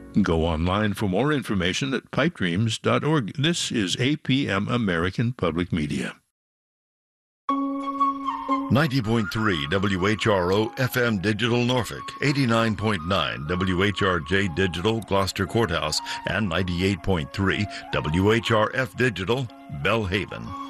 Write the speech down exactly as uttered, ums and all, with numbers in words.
Go online for more information at pipe dreams dot org. This is A P M American Public Media. ninety point three W H R O F M Digital Norfolk, eighty-nine point nine W H R J Digital Gloucester Courthouse, and ninety-eight point three W H R F Digital Bellhaven.